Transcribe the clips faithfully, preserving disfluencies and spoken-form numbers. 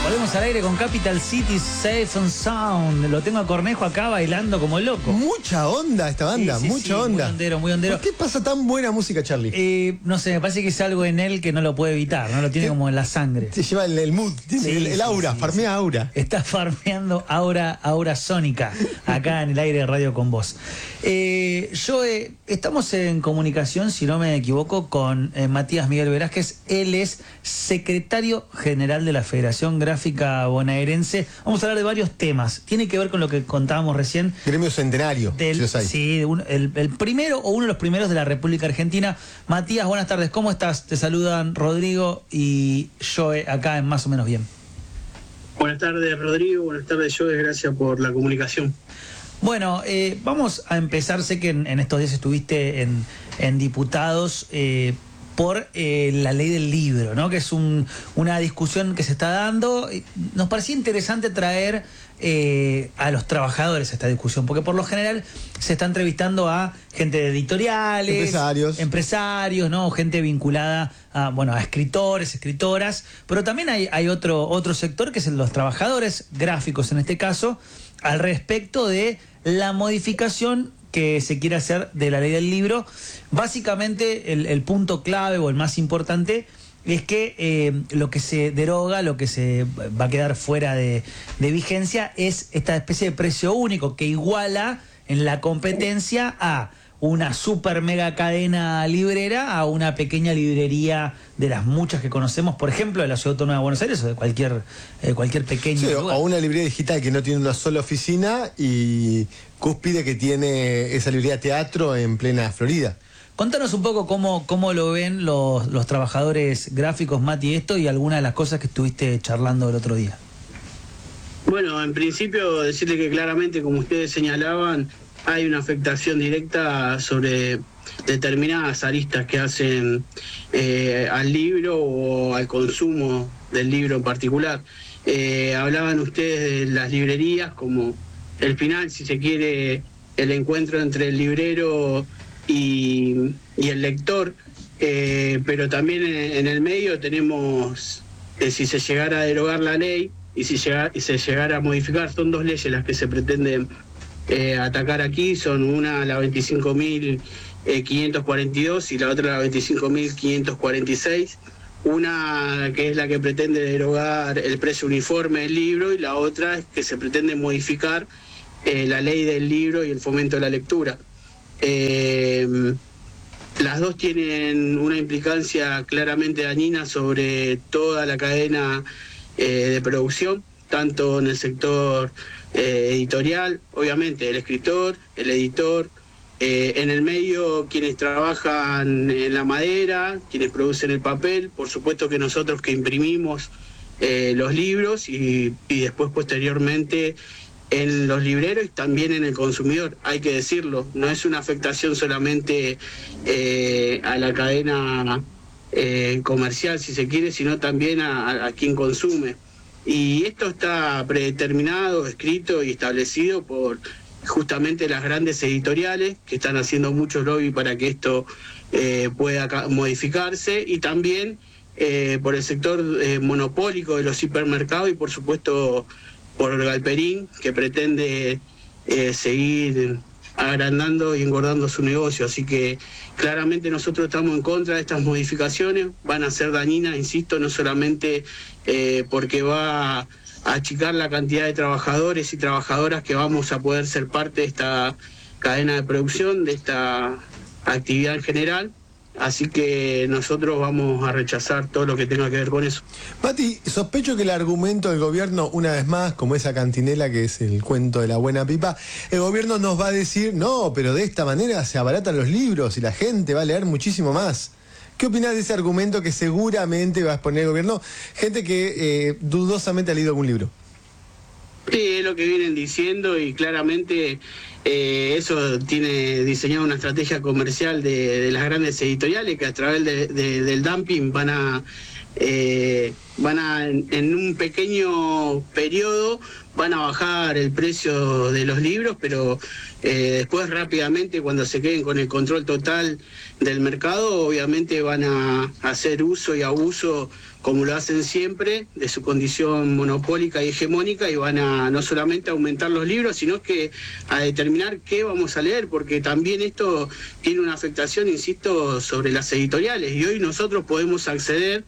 Volvemos al aire con Capital City Safe and Sound. Lo tengo a Cornejo acá bailando como loco. Mucha onda esta banda, sí, sí, mucha sí, onda. Muy hondero, muy hondero. ¿Por qué pasa tan buena música, Charlie? Eh, no sé, me parece que es algo en él que no lo puede evitar, no lo tiene como en la sangre. Se lleva el, el mood, tiene Sí, el, el sí, aura, sí, farmea sí. aura. Está farmeando aura, aura sónica acá en el aire de Radio con vos. Eh, yo eh, estamos en comunicación, si no me equivoco, con eh, Matías Miguel Velázquez. Él es secretario general de la Federación Gráfica Bonaerense. Vamos a hablar de varios temas. Tiene que ver con lo que contábamos recién. Gremio centenario, Del, si los hay. sí, un, el, el primero o uno de los primeros de la República Argentina. Matías, buenas tardes, ¿cómo estás? Te saludan Rodrigo y Joe acá en Más o Menos Bien. Buenas tardes, Rodrigo. Buenas tardes, Joe. Gracias por la comunicación. Bueno, eh, vamos a empezar. Sé que en, en estos días estuviste en, en Diputados eh, por eh, la ley del libro, ¿no? Que es un, una discusión que se está dando. Nos parecía interesante traer eh, a los trabajadores a esta discusión, porque por lo general se está entrevistando a gente de editoriales, empresarios, empresarios, ¿no? Gente vinculada a, bueno, a escritores, escritoras, pero también hay, hay otro, otro sector que es el de los trabajadores gráficos en este caso, al respecto de la modificación que se quiere hacer de la ley del libro. Básicamente el, el punto clave o el más importante es que eh, lo que se deroga, lo que se va a quedar fuera de, de vigencia es esta especie de precio único que iguala en la competencia a una super mega cadena librera a una pequeña librería de las muchas que conocemos, por ejemplo, de la Ciudad Autónoma de Buenos Aires o de cualquier, eh, cualquier pequeño sí, lugar. O una librería digital que no tiene una sola oficina y Cúspide que tiene esa librería teatro en plena Florida. Contanos un poco cómo, cómo lo ven los, los trabajadores gráficos, Mati, esto y algunas de las cosas que estuviste charlando el otro día. Bueno, en principio decirle que claramente, como ustedes señalaban, hay una afectación directa sobre determinadas aristas que hacen eh, al libro o al consumo del libro en particular. Eh, hablaban ustedes de las librerías como el final, si se quiere, el encuentro entre el librero y, y el lector, eh, pero también en, en el medio tenemos, eh, si se llegara a derogar la ley y si llega, y se llegara a modificar, son dos leyes las que se pretenden Eh, atacar aquí, son una la veinticinco mil quinientos cuarenta y dos y la otra la veinticinco mil quinientos cuarenta y seis, una que es la que pretende derogar el precio uniforme del libro y la otra es que se pretende modificar eh, la ley del libro y el fomento de la lectura. Eh, las dos tienen una implicancia claramente dañina sobre toda la cadena eh, de producción, tanto en el sector Eh, editorial, obviamente el escritor, el editor, eh, en el medio quienes trabajan en la madera, quienes producen el papel, por supuesto que nosotros que imprimimos eh, los libros y, y después posteriormente en los libreros y también en el consumidor, hay que decirlo, no es una afectación solamente eh, a la cadena eh, comercial si se quiere, sino también a, a quien consume. Y esto está predeterminado, escrito y establecido por justamente las grandes editoriales que están haciendo mucho lobby para que esto eh, pueda modificarse y también eh, por el sector eh, monopólico de los hipermercados y por supuesto por Galperín, que pretende eh, seguir agrandando y engordando su negocio. Así que claramente nosotros estamos en contra de estas modificaciones, van a ser dañinas, insisto, no solamente eh, porque va a achicar la cantidad de trabajadores y trabajadoras que vamos a poder ser parte de esta cadena de producción, de esta actividad en general, así que nosotros vamos a rechazar todo lo que tenga que ver con eso. Mati, sospecho que el argumento del gobierno, una vez más, como esa cantinela que es el cuento de la buena pipa, el gobierno nos va a decir, no, pero de esta manera se abaratan los libros y la gente va a leer muchísimo más. ¿Qué opinás de ese argumento que seguramente va a exponer el gobierno? Gente que eh, dudosamente ha leído algún libro. Sí, es lo que vienen diciendo y claramente eh, eso tiene diseñado una estrategia comercial de, de las grandes editoriales que a través de, de, del dumping van a, eh, van a, en, en un pequeño periodo, van a bajar el precio de los libros, pero eh, después rápidamente, cuando se queden con el control total del mercado, obviamente van a hacer uso y abuso, como lo hacen siempre, de su condición monopólica y hegemónica, y van a no solamente aumentar los libros, sino que a determinar qué vamos a leer, porque también esto tiene una afectación, insisto, sobre las editoriales, y hoy nosotros podemos acceder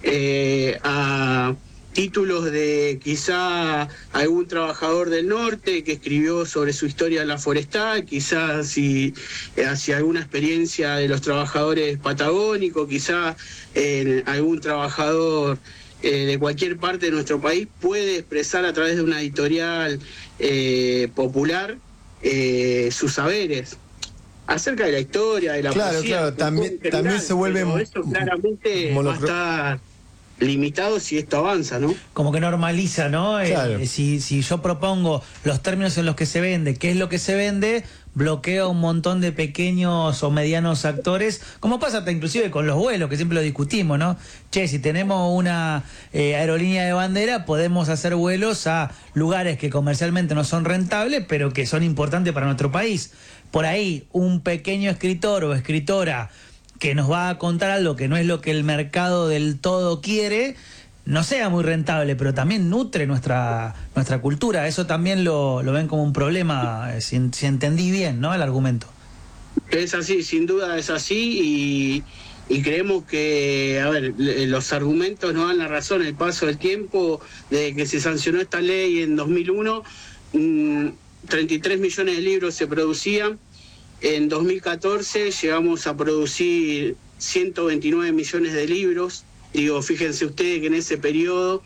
eh, a títulos de quizá algún trabajador del norte que escribió sobre su historia en la forestal, quizás si hacia alguna experiencia de los trabajadores patagónicos, quizá eh, algún trabajador eh, de cualquier parte de nuestro país puede expresar a través de una editorial eh, popular eh, sus saberes acerca de la historia, de la claro, poesía. Claro, también, general, también se vuelve... Eso claramente monocro... va a estar limitado si esto avanza, ¿no? Como que normaliza, ¿no? Claro. Eh, si, si yo propongo los términos en los que se vende, qué es lo que se vende, bloquea un montón de pequeños o medianos actores, como pasa hasta inclusive con los vuelos, que siempre lo discutimos, ¿no? Che, si tenemos una eh, aerolínea de bandera, podemos hacer vuelos a lugares que comercialmente no son rentables, pero que son importantes para nuestro país. Por ahí, un pequeño escritor o escritora que nos va a contar algo que no es lo que el mercado del todo quiere, no sea muy rentable, pero también nutre nuestra nuestra cultura. Eso también lo, lo ven como un problema, si, si entendí bien, ¿no?, el argumento. Es así, sin duda es así, y, y creemos que, a ver, los argumentos no dan la razón. El paso del tiempo, desde que se sancionó esta ley en dos mil uno, mmm, treinta y tres millones de libros se producían. En dos mil catorce llegamos a producir ciento veintinueve millones de libros. Digo, fíjense ustedes que en ese periodo,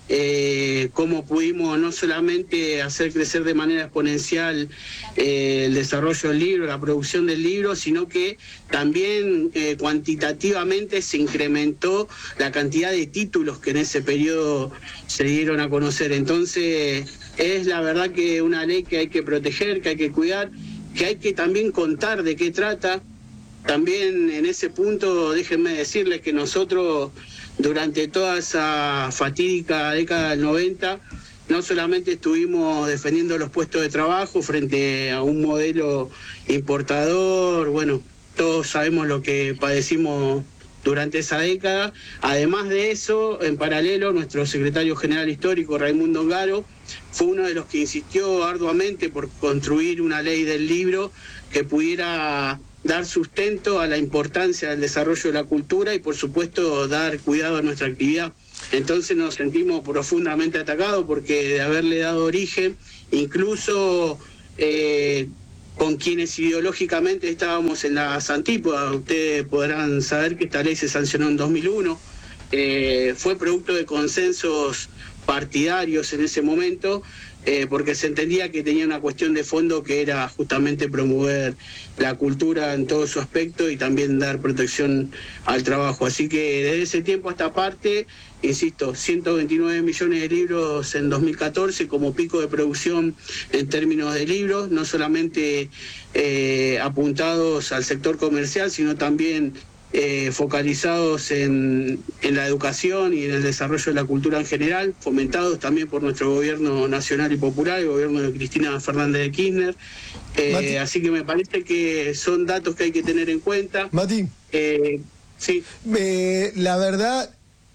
eh, cómo pudimos no solamente hacer crecer de manera exponencial eh, el desarrollo del libro, la producción del libro, sino que también eh, cuantitativamente se incrementó la cantidad de títulos que en ese periodo se dieron a conocer. Entonces, es la verdad que una ley que hay que proteger, que hay que cuidar, que hay que también contar de qué trata. También en ese punto, déjenme decirles que nosotros, durante toda esa fatídica década del noventa, no solamente estuvimos defendiendo los puestos de trabajo frente a un modelo importador, bueno, todos sabemos lo que padecimos durante esa década. Además de eso, en paralelo, nuestro secretario general histórico, Raimundo Ongaro, fue uno de los que insistió arduamente por construir una ley del libro que pudiera dar sustento a la importancia del desarrollo de la cultura y, por supuesto, dar cuidado a nuestra actividad. Entonces nos sentimos profundamente atacados porque de haberle dado origen, incluso eh, con quienes ideológicamente estábamos en las antípodas. Ustedes podrán saber que esta ley se sancionó en dos mil uno, eh, fue producto de consensos partidarios en ese momento, eh, porque se entendía que tenía una cuestión de fondo que era justamente promover la cultura en todo su aspecto y también dar protección al trabajo. Así que desde ese tiempo a esta parte, insisto, ciento veintinueve millones de libros en dos mil catorce como pico de producción en términos de libros, no solamente eh, apuntados al sector comercial, sino también Eh, focalizados en, en la educación y en el desarrollo de la cultura en general, fomentados también por nuestro gobierno nacional y popular, el gobierno de Cristina Fernández de Kirchner. Eh, así que me parece que son datos que hay que tener en cuenta. Mati, eh, sí. Eh, la verdad,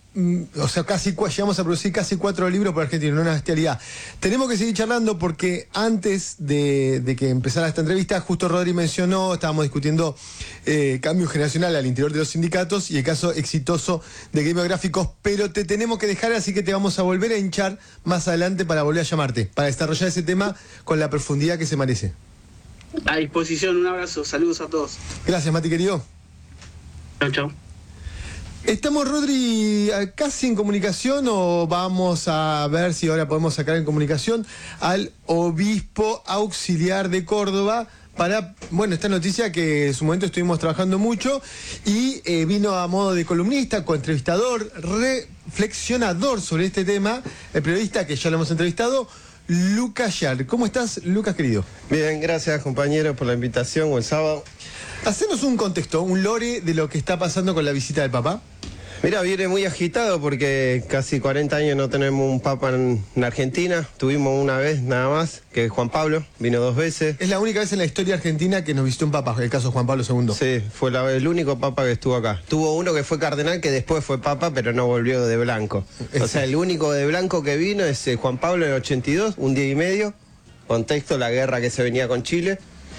o sea, casi llegamos a producir casi cuatro libros por Argentina, una bestialidad. Tenemos que seguir charlando porque antes de, de que empezara esta entrevista, justo Rodri mencionó, estábamos discutiendo eh, cambio generacional al interior de los sindicatos y el caso exitoso de Gremios Gráficos, pero te tenemos que dejar, así que te vamos a volver a hinchar más adelante para volver a llamarte, para desarrollar ese tema con la profundidad que se merece. A disposición, un abrazo, saludos a todos. Gracias, Mati, querido. Chao, chao. ¿Estamos, Rodri, casi en comunicación o vamos a ver si ahora podemos sacar en comunicación al obispo auxiliar de Córdoba para, bueno, esta noticia que en su momento estuvimos trabajando mucho y eh, vino a modo de columnista, coentrevistador, reflexionador sobre este tema, el periodista que ya lo hemos entrevistado, Lucas Yar? ¿Cómo estás, Lucas, querido? Bien, gracias, compañeros, por la invitación. Buen sábado. Hacenos un contexto, un lore de lo que está pasando con la visita del Papa. Mira, viene muy agitado porque casi cuarenta años no tenemos un papa en, en Argentina. Tuvimos una vez nada más, que es Juan Pablo, vino dos veces. Es la única vez en la historia argentina que nos visitó un papa, el caso de Juan Pablo segundo. Sí, fue la, el único papa que estuvo acá. Tuvo uno que fue cardenal, que después fue papa, pero no volvió de blanco. O sea, el único de blanco que vino es eh, Juan Pablo en el ochenta y dos, un día y medio. Contexto, la guerra que se venía con Chile.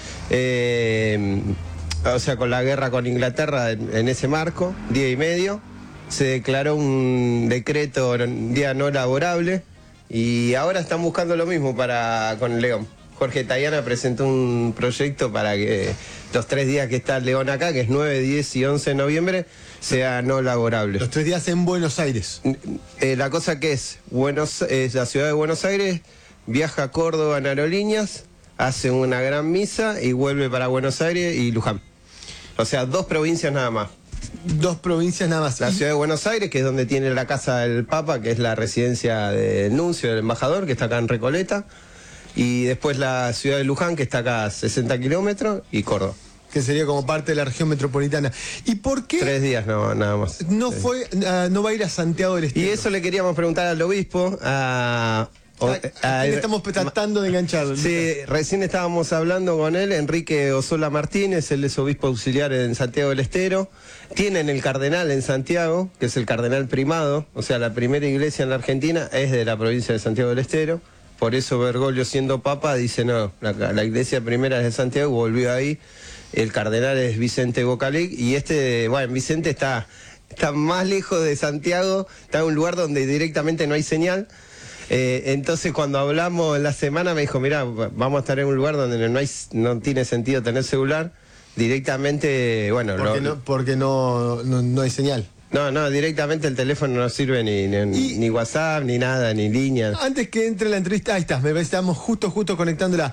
Eh, o sea, con la guerra con Inglaterra en, en ese marco, día y medio. Se declaró un decreto, un día no laborable, y ahora están buscando lo mismo para con León. Jorge Tayana presentó un proyecto para que los tres días que está León acá, que es nueve, diez y once de noviembre, sea no laborable. Los tres días en Buenos Aires. Eh, la cosa que es, Buenos, es la ciudad de Buenos Aires, viaja a Córdoba en aerolíneas, hace una gran misa y vuelve para Buenos Aires y Luján. O sea, dos provincias nada más. Dos provincias nada más. La ciudad de Buenos Aires, que es donde tiene la casa del Papa, que es la residencia del nuncio, del embajador, que está acá en Recoleta. Y después la ciudad de Luján, que está acá a sesenta kilómetros, y Córdoba. Que sería como parte de la región metropolitana. ¿Y por qué Tres días no, nada más. no Sí. fue, uh, no va a ir a Santiago del Estero? Y eso le queríamos preguntar al obispo, a... ¿A, a quién estamos tratando de enganchar? Sí, recién estábamos hablando con él, Enrique Osola Martínez, él es obispo auxiliar en Santiago del Estero. Tienen el cardenal en Santiago, que es el cardenal primado, o sea, la primera iglesia en la Argentina es de la provincia de Santiago del Estero. Por eso Bergoglio, siendo papa, dice no, la, la iglesia primera es de Santiago, volvió ahí. El cardenal es Vicente Bocalic, y este, bueno, Vicente está, está más lejos de Santiago, está en un lugar donde directamente no hay señal. Eh, entonces cuando hablamos en la semana me dijo, mirá, vamos a estar en un lugar donde no hay, no tiene sentido tener celular, directamente, bueno... Porque, lo, no, porque no, no, no hay señal. No, no, directamente el teléfono no sirve ni, ni, Y- ni WhatsApp, ni nada, ni línea. Antes que entre la entrevista, ahí está, me parece que estamos justo, justo conectándola.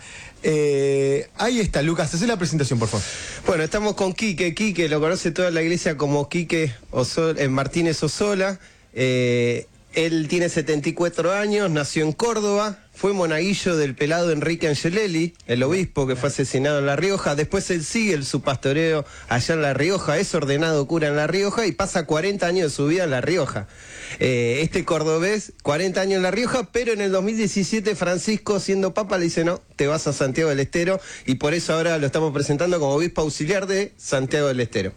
Eh, ahí está, Lucas, haz la presentación, por favor. Bueno, estamos con Quique, Quique lo conoce toda la iglesia como Quique Osola, eh, Martínez Osola. Eh, él tiene setenta y cuatro años, nació en Córdoba, fue monaguillo del pelado Enrique Angelelli, el obispo que fue asesinado en La Rioja. Después él sigue el, su pastoreo allá en La Rioja, es ordenado cura en La Rioja y pasa cuarenta años de su vida en La Rioja. Eh, este cordobés, cuarenta años en La Rioja, pero en el dos mil diecisiete Francisco, siendo papa, le dice no, te vas a Santiago del Estero, y por eso ahora lo estamos presentando como obispo auxiliar de Santiago del Estero.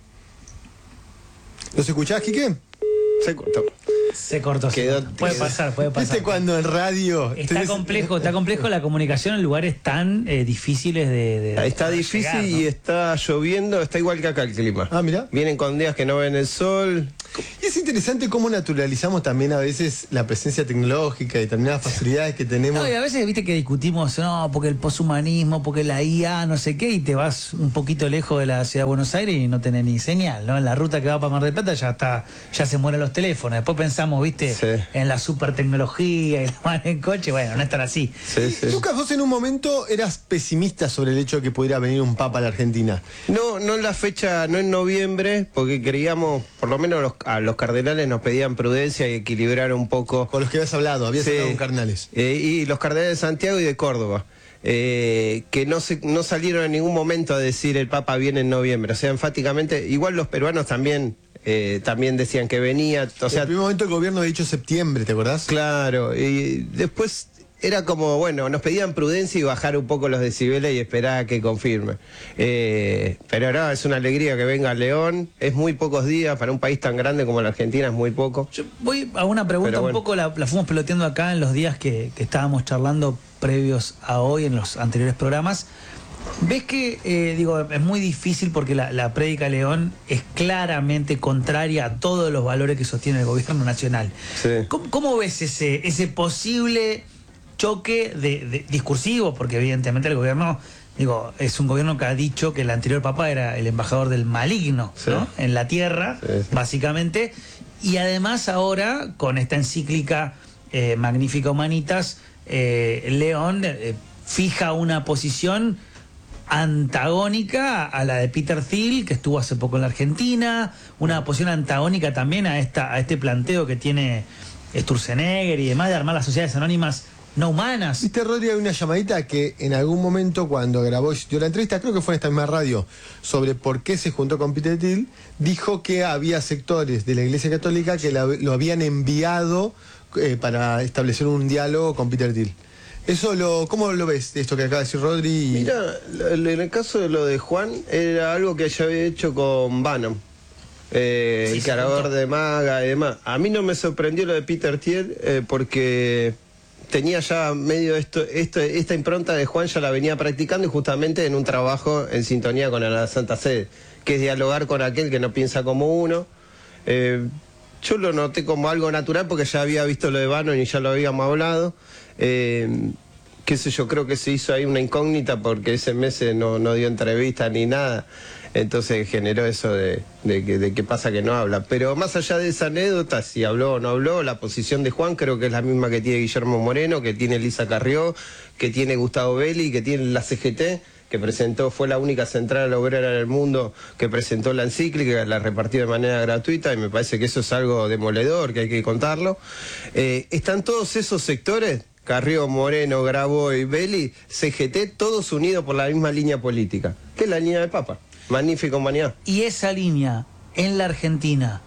¿Los escuchás, Quique? Se cortó. Se cortó. se Quedó- cortó. Puede quedó- pasar, puede pasar. ¿Viste cuando en radio... Está tenés- complejo, está complejo la comunicación en lugares tan eh, difíciles de, de- Está de difícil llegar, ¿no? y está lloviendo, está igual que acá el clima. Ah, mirá. Vienen con días que no ven el sol. Y es interesante cómo naturalizamos también a veces la presencia tecnológica y determinadas facilidades que tenemos. No, y a veces viste que discutimos, no, porque el poshumanismo, porque la I A, no sé qué, y te vas un poquito lejos de la ciudad de Buenos Aires y no tenés ni señal, ¿no? En la ruta que va para Mar del Plata ya está, ya se mueren los teléfonos. Después pensamos, viste, Sí. en la super tecnología y la van en coche, bueno, no es tan así. Sí, sí. Lucas, vos en un momento eras pesimista sobre el hecho de que pudiera venir un papa a la Argentina. No, no en la fecha, no en noviembre, porque creíamos, por lo menos los, a los cardenales nos pedían prudencia y equilibrar un poco. Con los que habías hablado, habías Sí. hablado con cardenales. Eh, y los cardenales de Santiago y de Córdoba, eh, que no, se, no salieron en ningún momento a decir el Papa viene en noviembre. O sea, enfáticamente, igual los peruanos también, eh, también decían que venía. O sea, en el primer momento el gobierno había dicho septiembre, ¿te acordás? claro, y después era como, bueno, nos pedían prudencia y bajar un poco los decibeles y esperar a que confirme. Eh, pero no, es una alegría que venga León. Es muy pocos días, para un país tan grande como la Argentina es muy poco. Yo voy a una pregunta, Pero bueno. un poco la, la fuimos peloteando acá en los días que, que estábamos charlando previos a hoy en los anteriores programas. ¿Ves que, eh, digo, es muy difícil porque la, la prédica León es claramente contraria a todos los valores que sostiene el gobierno nacional? Sí. ¿Cómo, cómo ves ese, ese posible choque de, de discursivo? Porque evidentemente el gobierno, digo, es un gobierno que ha dicho que el anterior papa era el embajador del maligno, Sí. ¿no? En la tierra, Sí, sí. básicamente. Y además ahora, con esta encíclica eh, Magnífica Humanitas, eh, León eh, fija una posición antagónica a la de Peter Thiel, que estuvo hace poco en la Argentina, una posición antagónica también a esta a este planteo que tiene Sturzenegger y demás de armar las sociedades anónimas no humanas. Viste, Rodri, hay una llamadita que en algún momento cuando grabó, dio la entrevista, creo que fue en esta misma radio, sobre por qué se juntó con Peter Thiel, dijo que había sectores de la Iglesia Católica que la, lo habían enviado eh, para establecer un diálogo con Peter Thiel. Eso lo, ¿cómo lo ves, esto que acaba de decir Rodri? Y... Mira, en el caso de lo de Juan, era algo que ya había hecho con Bannon, eh, Sí, el se creador contó. de Maga y demás. A mí no me sorprendió lo de Peter Thiel, eh, porque tenía ya medio esto, esto, esta impronta de Juan ya la venía practicando, y justamente en un trabajo en sintonía con la Santa Sede, que es dialogar con aquel que no piensa como uno. Eh, yo lo noté como algo natural porque ya había visto lo de Bannon y ya lo habíamos hablado. Eh, qué sé yo, creo que se hizo ahí una incógnita porque ese mes no, no dio entrevista ni nada, entonces generó eso de, de, que, de qué pasa que no habla. Pero más allá de esa anécdota, si habló o no habló, la posición de Juan creo que es la misma que tiene Guillermo Moreno, que tiene Elisa Carrió, que tiene Gustavo Belli, que tiene la C G T, que presentó, fue la única central obrera del mundo que presentó la encíclica, la repartió de manera gratuita, y me parece que eso es algo demoledor, que hay que contarlo. Eh, están todos esos sectores, Carrió, Moreno, Graboy, Belli, C G T, todos unidos por la misma línea política, que es la línea del Papa. Magnífica humanidad. Y esa línea en la Argentina,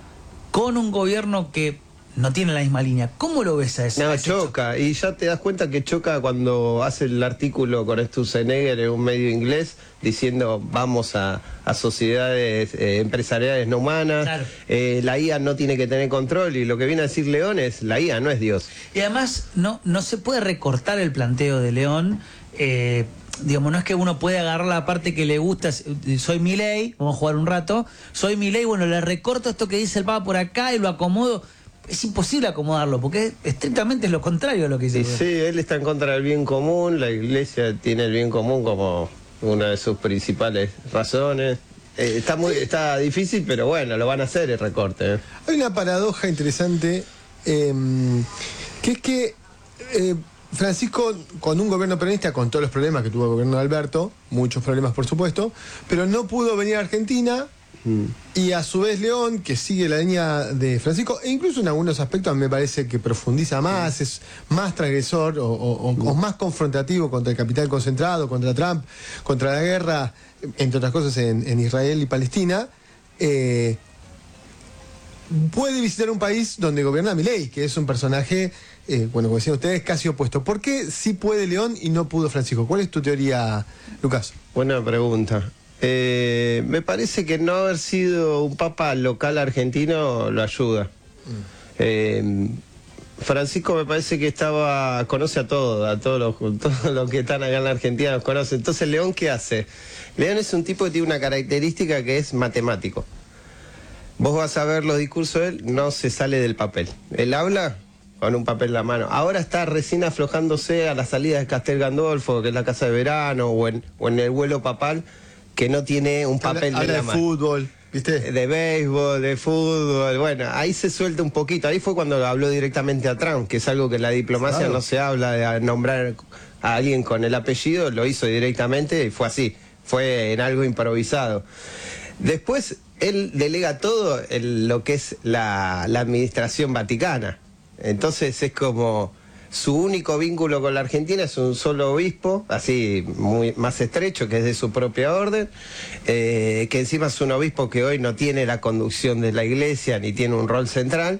con un gobierno que no tiene la misma línea, ¿cómo lo ves a ese? No, a ese choca, y ya te das cuenta que choca cuando hace el artículo con Sturzenegger en un medio inglés diciendo vamos a, a sociedades eh, empresariales no humanas, Claro. eh, la I A no tiene que tener control, y lo que viene a decir León es la I A no es Dios. Y además no, no se puede recortar el planteo de León. Eh, digamos, no es que uno puede agarrar la parte que le gusta. Soy Milei, vamos a jugar un rato. Soy Milei, bueno, le recorto esto que dice el Papa por acá y lo acomodo. Es imposible acomodarlo, porque estrictamente es lo contrario a lo que dice. Y sí, él está en contra del bien común, la Iglesia tiene el bien común como una de sus principales razones. Eh, está muy está difícil, pero bueno, lo van a hacer el recorte. ¿eh? Hay una paradoja interesante, eh, que es que eh, Francisco, con un gobierno peronista, con todos los problemas que tuvo el gobierno de Alberto, muchos problemas por supuesto, pero no pudo venir a Argentina. Y a su vez León, que sigue la línea de Francisco, e incluso en algunos aspectos me parece que profundiza más, es más transgresor o, o, o más confrontativo contra el capital concentrado, contra Trump, contra la guerra, entre otras cosas en, en Israel y Palestina. Eh, puede visitar un país donde gobierna Milei, que es un personaje, eh, bueno, como decían ustedes, casi opuesto. ¿Por qué sí puede León y no pudo Francisco? ¿Cuál es tu teoría, Lucas? Buena pregunta. Eh, me parece que no haber sido un papa local argentino lo ayuda. Mm. Eh, Francisco me parece que estaba conoce a todos, a todos los, todos los que están acá en la Argentina los conoce. Entonces, León, ¿qué hace? León es un tipo que tiene una característica que es matemático. Vos vas a ver los discursos de él, no se sale del papel. Él habla con un papel en la mano. Ahora está recién aflojándose a la salida de Castel Gandolfo, que es la casa de verano, o en, o en el vuelo papal, que no tiene un papel habla, de habla la de mano. fútbol, ¿viste? De béisbol, de fútbol, bueno, ahí se suelta un poquito. Ahí fue cuando habló directamente a Trump, que es algo que en la diplomacia Claro. no se habla de nombrar a alguien con el apellido, lo hizo directamente y fue así, fue en algo improvisado. Después, él delega todo en lo que es la, la administración vaticana. Entonces es como su único vínculo con la Argentina es un solo obispo, así muy más estrecho, que es de su propia orden, eh, que encima es un obispo que hoy no tiene la conducción de la iglesia ni tiene un rol central,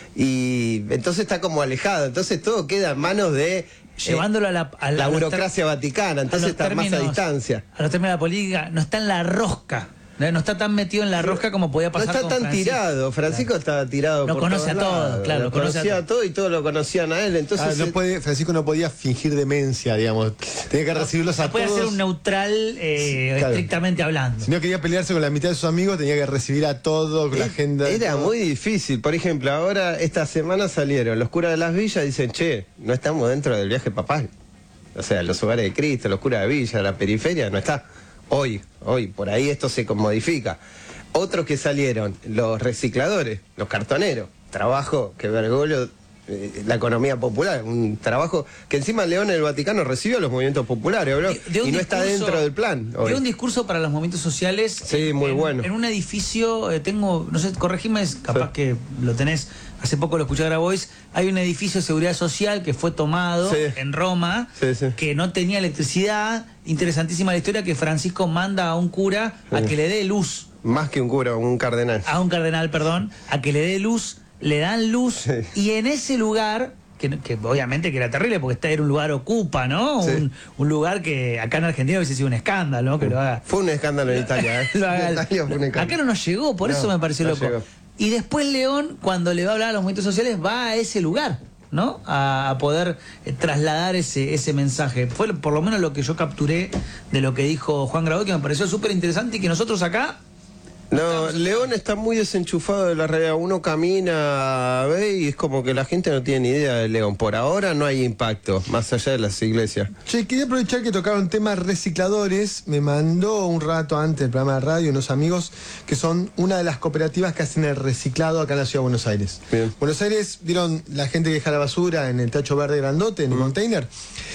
y entonces está como alejado, entonces todo queda en manos de eh, Llevándolo a la, a la a los burocracia vaticana, a entonces los está más a términos- distancia. A los términos de la política, no está en la rosca. No no está tan metido en la rosca como podía No pasar está con tan Francisco. tirado, Francisco estaba tirado Lo por conoce todos a todos, lados. claro, lo lo conoce a conocía a todos. todos y todos lo conocían a él, entonces Ah, no eh, puede, Francisco no podía fingir demencia, digamos. Tenía que recibirlos a No puede todos. ser un neutral eh, Claro. estrictamente hablando. Si no quería pelearse con la mitad de sus amigos, tenía que recibir a todos con la agenda. de era todos. muy difícil. Por ejemplo, ahora esta semana salieron los curas de las villas y dicen, che, no estamos dentro del viaje papal. O sea, los hogares de Cristo, los curas de villa, la periferia, no está. Hoy, hoy, por ahí esto se modifica. Otros que salieron, los recicladores, los cartoneros, trabajo que Bergoglio, eh, la economía popular, un trabajo que encima León en el Vaticano recibió a los movimientos populares, bro, De- de un y no está discurso- dentro del plan. hoy. Dio un discurso para los movimientos sociales. Sí, muy en, bueno. En un edificio, eh, tengo, no sé, corregime, es capaz Sí. que lo tenés hace poco lo escuché a Grabois, hay un edificio de seguridad social que fue tomado Sí. en Roma, Sí, sí. que no tenía electricidad. Interesantísima la historia que Francisco manda a un cura a Sí. que le dé luz, Más que un cura, un cardenal. a un cardenal, perdón, a que le dé luz, le dan luz, Sí. y en ese lugar, que, que obviamente que era terrible porque este era un lugar ocupa, ¿no? Sí. Un, un lugar que acá en Argentina hubiese sido un escándalo, ¿no? Que lo haga. Fue un escándalo en Italia, ¿eh? Lo haga- En Italia fue un escándalo. acá no nos llegó, por No, eso me pareció no loco. llegó. Y después León, cuando le va a hablar a los movimientos sociales, va a ese lugar, ¿no? A, a poder eh, trasladar ese, ese mensaje. Fue por lo menos lo que yo capturé de lo que dijo Juan Grabois, que me pareció súper interesante y que nosotros acá... No, León está muy desenchufado de la realidad. Uno camina, ve, y es como que la gente no tiene ni idea de León. Por ahora no hay impacto, más allá de las iglesias. Che, quería aprovechar que tocaron temas recicladores. Me mandó un rato antes del programa de radio unos amigos que son una de las cooperativas que hacen el reciclado acá en la ciudad de Buenos Aires. Bien. Buenos Aires, vieron la gente que deja la basura en el tacho verde grandote, en el container.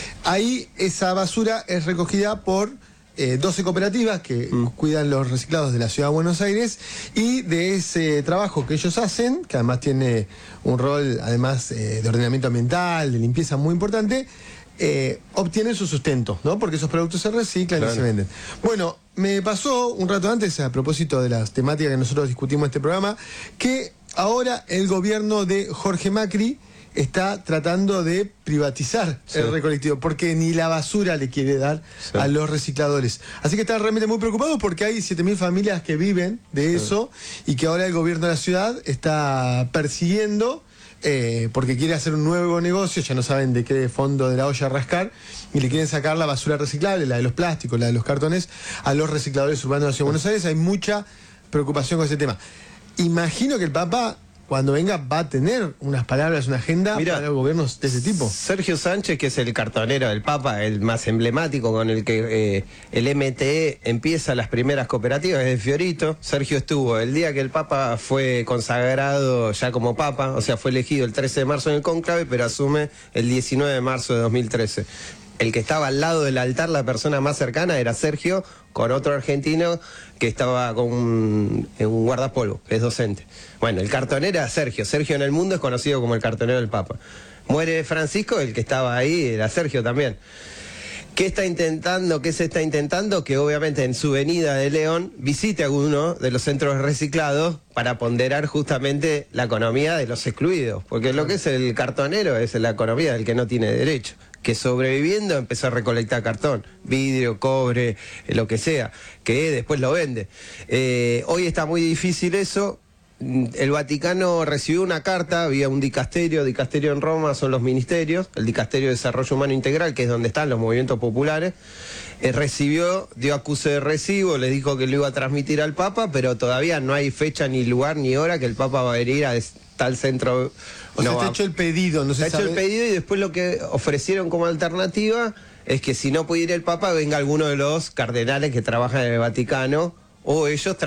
Ahí esa basura es recogida por eh, doce cooperativas que Mm. cuidan los reciclados de la ciudad de Buenos Aires, y de ese trabajo que ellos hacen, que además tiene un rol además eh, de ordenamiento ambiental, de limpieza muy importante, eh, obtienen su sustento, ¿no? Porque esos productos se reciclan Claro. y se venden. Bueno, me pasó un rato antes, a propósito de las temáticas que nosotros discutimos en este programa, que ahora el gobierno de Jorge Macri está tratando de privatizar Sí. el recolectivo, porque ni la basura le quiere dar Sí. a los recicladores. Así que están realmente muy preocupados porque hay siete mil familias que viven de eso, y que ahora el gobierno de la ciudad está persiguiendo eh, porque quiere hacer un nuevo negocio, ya no saben de qué fondo de la olla rascar, y le quieren sacar la basura reciclable, la de los plásticos, la de los cartones, a los recicladores urbanos de la ciudad de Buenos Aires. Hay mucha preocupación con ese tema. Imagino que el Papa, cuando venga, va a tener unas palabras, una agenda Mirá, para gobiernos de ese tipo. Sergio Sánchez, que es el cartonero del Papa, el más emblemático, con el que eh, el M T E empieza las primeras cooperativas, es de Fiorito. Sergio estuvo el día que el Papa fue consagrado ya como Papa, o sea, fue elegido el trece de marzo en el cónclave, pero asume el diecinueve de marzo de dos mil trece. El que estaba al lado del altar, la persona más cercana, era Sergio, con otro argentino que estaba con un, un guardapolvo, que es docente. Bueno, el cartonero era Sergio. Sergio en el mundo es conocido como el cartonero del Papa. Muere Francisco, el que estaba ahí era Sergio también. ¿Qué está intentando? ¿Qué se está intentando? Que obviamente en su venida de León visite alguno de los centros reciclados para ponderar justamente la economía de los excluidos. Porque lo que es el cartonero es la economía del que no tiene derecho. Que sobreviviendo empezó a recolectar cartón, vidrio, cobre, eh, lo que sea, que después lo vende. Eh, hoy está muy difícil eso. El Vaticano recibió una carta, había un dicasterio, dicasterio en Roma son los ministerios, el dicasterio de Desarrollo Humano Integral, que es donde están los movimientos populares, eh, recibió, dio acuse de recibo, le dijo que lo iba a transmitir al Papa, pero todavía no hay fecha, ni lugar, ni hora que el Papa va a venir a tal centro. O sea, No está va. hecho el pedido, no se Está hecho sabe. el pedido, y después lo que ofrecieron como alternativa es que si no puede ir el Papa, venga alguno de los cardenales que trabajan en el Vaticano, o ellos